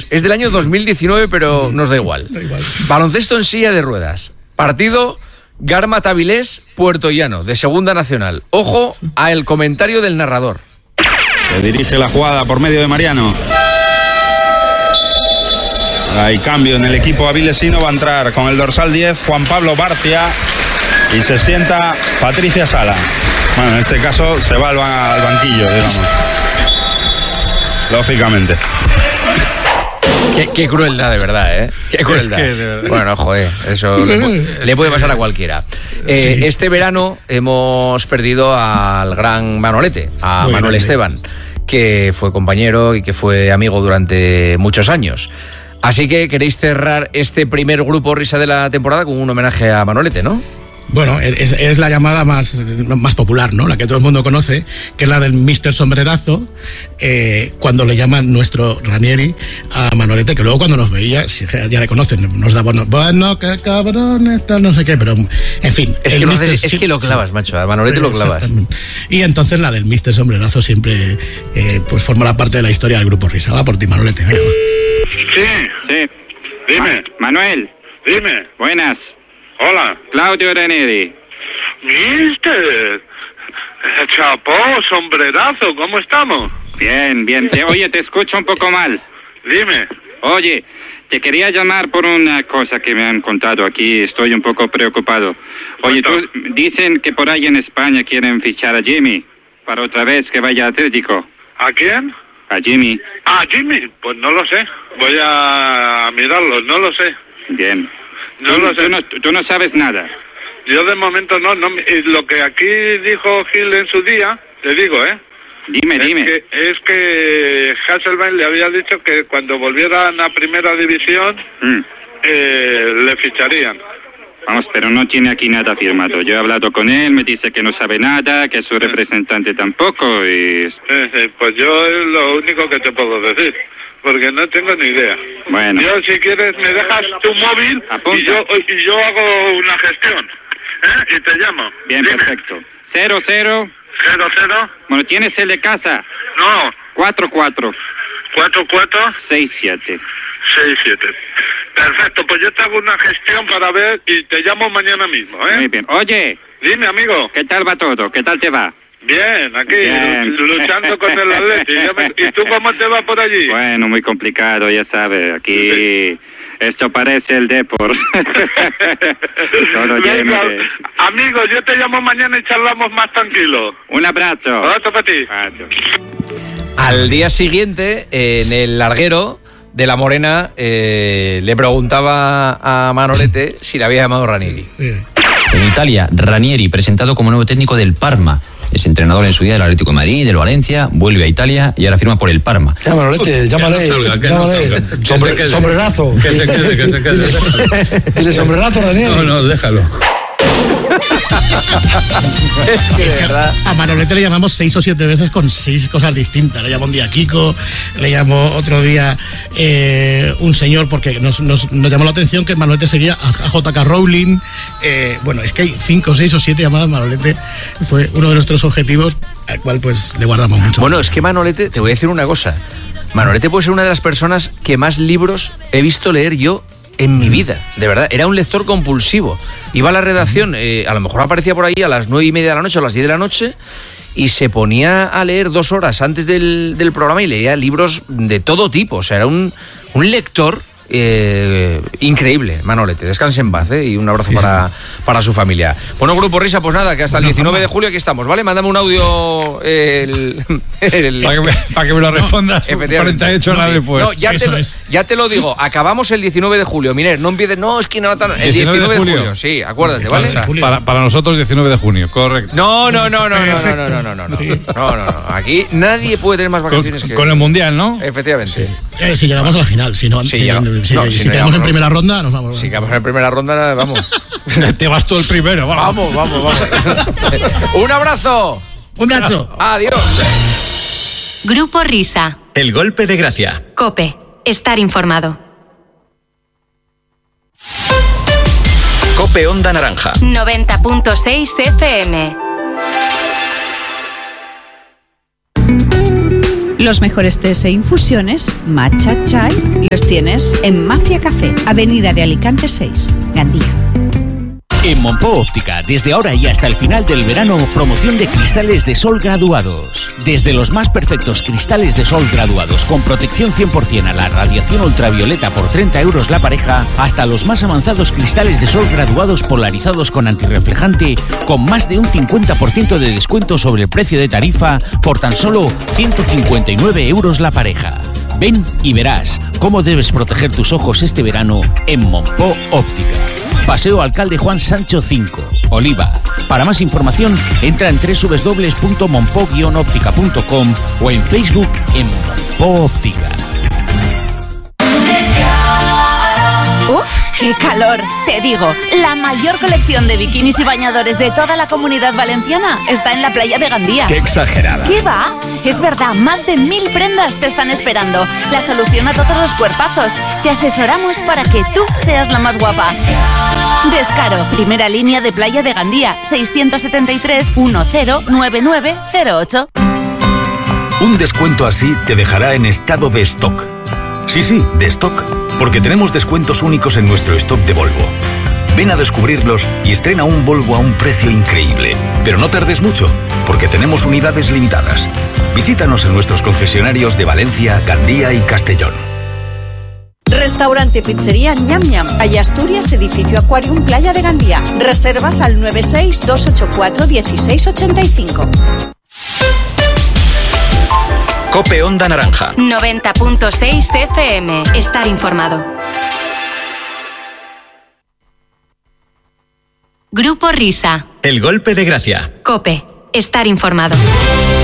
Es del año 2019, pero nos da igual. Baloncesto en silla de ruedas. Partido Garma-Tabilés, Puerto Llano, de Segunda Nacional. Ojo al comentario del narrador. Se dirige la jugada por medio de Mariano. Hay cambio en el equipo avilesino. Va a entrar con el dorsal 10 Juan Pablo Barcia y se sienta Patricia Sala. Bueno, en este caso se va al banquillo, digamos. Lógicamente. Qué crueldad, de verdad, ¿eh? Qué crueldad. Es que, de verdad. Bueno, joder, eso le puede pasar a cualquiera. Este verano hemos perdido al gran Manolete, a Manuel grande. Esteban, que fue compañero y que fue amigo durante muchos años. Así que queréis cerrar este primer grupo risa de la temporada con un homenaje a Manolete, ¿no? Bueno, es la llamada más popular, ¿no? La que todo el mundo conoce, que es la del Mr. Sombrerazo, cuando le llaman nuestro Ranieri a Manolete, que luego cuando nos veía, ya le conocen, nos da bueno, qué cabrón, tal, no sé qué, pero en fin. Es que lo clavas, macho, a Manolete lo clavas. Y entonces la del Mr. Sombrerazo siempre pues formará parte de la historia del grupo Risa. Va por ti, Manolete. Sí. Dime. Manuel. Dime. Buenas. Hola. Claudio Ranieri. Mister. Chapó, sombrerazo, ¿cómo estamos? Bien. Oye, te escucho un poco mal. Dime. Oye, te quería llamar por una cosa que me han contado aquí. Estoy un poco preocupado. Oye, dicen que por ahí en España quieren fichar a Jimmy para otra vez que vaya a Atlético. ¿A quién? A Jimmy. ¿A Jimmy? Pues no lo sé. Voy a mirarlo, no lo sé. Bien. No lo sé. Tú no sabes nada. Yo de momento no. Lo que aquí dijo Gil en su día, te digo, Dime. Es que Hasselbein le había dicho que cuando volvieran a Primera División le ficharían. Vamos, pero no tiene aquí nada firmado. Yo he hablado con él, me dice que no sabe nada, que su representante tampoco y... Pues yo es lo único que te puedo decir, porque no tengo ni idea. Bueno. Yo, si quieres, me dejas tu móvil y yo hago una gestión, y te llamo. Bien, dime. Perfecto. 00. 00. Bueno, ¿tienes el de casa? No. 44. 44. 67. Perfecto, pues yo te hago una gestión para ver y te llamo mañana mismo, Muy bien. Oye. Dime, amigo. ¿Qué tal va todo? ¿Qué tal te va? Bien, aquí, luchando con el Atleti. ¿Y tú cómo te va por allí? Bueno, muy complicado, ya sabes. Aquí esto parece el Depor. Todo lleno de... Amigo, yo te llamo mañana y charlamos más tranquilo. Un abrazo. Otro para ti. Al día siguiente, en el larguero de La Morena, le preguntaba a Manolete si le había llamado Ranieri. En Italia, Ranieri, presentado como nuevo técnico del Parma. Es entrenador en su día del Atlético de Madrid, del Valencia, vuelve a Italia y ahora firma por el Parma. Manolete, llámale. Sombrerazo. Que se quede. Dile sombrerazo, Ranieri. No, déjalo. Es que a Manolete le llamamos 6 o 7 veces con 6 cosas distintas. Le llamó un día Kiko, le llamó otro día un señor, porque nos llamó la atención que Manolete seguía a J.K. Rowling. Bueno, es que hay 5, 6 o 7 llamadas. Manolete fue uno de nuestros objetivos, al cual pues le guardamos mucho. Bueno, es que Manolete, te voy a decir una cosa. Manolete puede ser una de las personas que más libros he visto leer yo en mi vida, de verdad. Era un lector compulsivo. Iba a la redacción, a lo mejor aparecía por ahí a las 9:30 de la noche o a las 10 de la noche y se ponía a leer 2 horas antes del programa y leía libros de todo tipo. O sea, era un lector increíble, Manolete. Descanse en paz, y un abrazo para su familia. Bueno, Grupo Risa, pues nada, que hasta el 19 de julio aquí estamos, ¿vale? Mándame un audio para que me lo respondas 48 horas después. No, ya te lo digo, acabamos el 19 de julio. Miner, no empieces, no, es que no tan... El 19 de julio, sí, acuérdate, ¿vale? Para nosotros 19 de junio, correcto. No. Aquí nadie puede tener más vacaciones que... Con el Mundial, ¿no? Efectivamente. Sí. Si llegamos a la final, si quedamos en primera ronda, nos vamos. Si quedamos en primera ronda, vamos. Te vas tú el primero, vamos. Un abrazo. Un abrazo. Adiós. Grupo Risa. El golpe de gracia. COPE. Estar informado. COPE Onda Naranja. 90.6 FM. Los mejores tés e infusiones, matcha, chai, los tienes en Mafia Café, Avenida de Alicante 6, Gandía. En Monpó Óptica, desde ahora y hasta el final del verano, promoción de cristales de sol graduados. Desde los más perfectos cristales de sol graduados con protección 100% a la radiación ultravioleta por 30 euros la pareja, hasta los más avanzados cristales de sol graduados polarizados con antirreflejante con más de un 50% de descuento sobre el precio de tarifa por tan solo 159 euros la pareja. Ven y verás cómo debes proteger tus ojos este verano en Monpó Óptica. Paseo Alcalde Juan Sancho 5, Oliva. Para más información, entra en www.monpo-óptica.com o en Facebook en Monpó Óptica. ¡Uf! ¡Qué calor! Te digo, la mayor colección de bikinis y bañadores de toda la Comunidad Valenciana está en la playa de Gandía. ¡Qué exagerada! ¿Qué va? Es verdad, más de 1000 prendas te están esperando. La solución a todos los cuerpazos. Te asesoramos para que tú seas la más guapa. Descaro, primera línea de playa de Gandía, 673 109908. Un descuento así te dejará en estado de stock. Sí, de stock, porque tenemos descuentos únicos en nuestro stock de Volvo. Ven a descubrirlos y estrena un Volvo a un precio increíble. Pero no tardes mucho, porque tenemos unidades limitadas. Visítanos en nuestros concesionarios de Valencia, Gandía y Castellón. Restaurante Pizzería Ñam Ñam, Calle Asturias, edificio Aquarium, Playa de Gandía. Reservas al 96-284-1685. Cope Onda Naranja. 90.6 FM. Estar informado. Grupo Risa. El golpe de gracia. Cope. Estar informado.